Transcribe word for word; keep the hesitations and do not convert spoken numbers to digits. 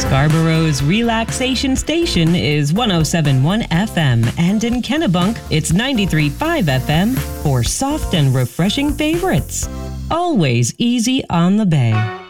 Scarborough's relaxation station is one oh seven point one F M, and in Kennebunk, it's ninety-three point five F M for soft and refreshing favorites. Always easy on the bay.